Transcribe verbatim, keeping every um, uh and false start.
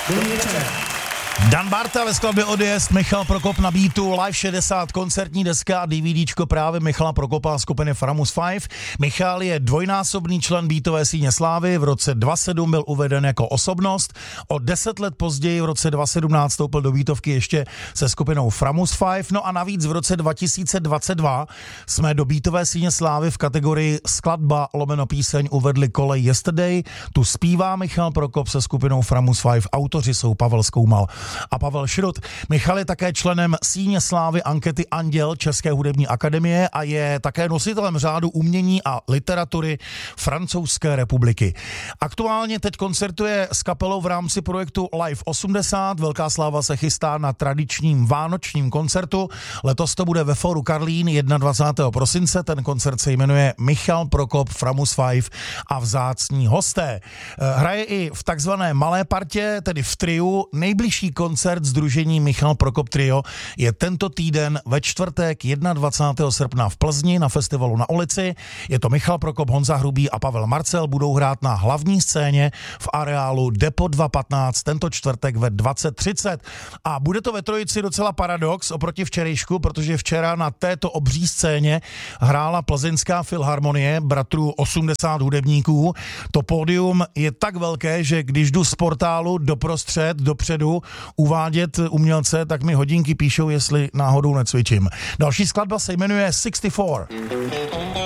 Dobrý večer. Dan Barta ve skladbě Odjezd, Michal Prokop na beatu, Live šedesát, koncertní deska a DVDčko právě Michala Prokopa skupiny Framus pět. Michal je dvojnásobný člen beatové síně slávy, v roce dva tisíce sedm byl uveden jako osobnost, o deset let později v roce dva tisíce sedmnáct vstoupil do beatovky ještě se skupinou Framus pět, no a navíc v roce dva tisíce dvacet dva jsme do beatové síně slávy v kategorii skladba lomeno píseň uvedli Kolej Yesterday, tu zpívá Michal Prokop se skupinou Framus pět, autoři jsou Pavel Skoumal a Pavel Šrut. Michal je také členem síně slávy ankety Anděl České hudební akademie a je také nositelem řádu umění a literatury Francouzské republiky. Aktuálně teď koncertuje s kapelou v rámci projektu Live osmdesát. Velká sláva se chystá na tradičním vánočním koncertu. Letos to bude ve Fóru Karlín dvacátého prvního prosince. Ten koncert se jmenuje Michal Prokop, Framus pět a vzácní hosté. Hraje i v takzvané malé partě, tedy v triu. Nejbližší koncert sdružení Michal Prokop Trio je tento týden ve čtvrtek dvacátého prvního srpna v Plzni na festivalu Na ulici. Je to Michal Prokop, Honza Hrubý a Pavel Marcel, budou hrát na hlavní scéně v areálu Depo dva patnáct tento čtvrtek ve dvacet třicet. A bude to ve trojici docela paradox oproti včerejšku, protože včera na této obří scéně hrála Plzeňská filharmonie bratrů osmdesát hudebníků. To pódium je tak velké, že když jdu z portálu doprostřed, dopředu uvádět umělce, tak mi hodinky píšou, jestli náhodou necvičím. Další skladba se jmenuje šedesát čtyři.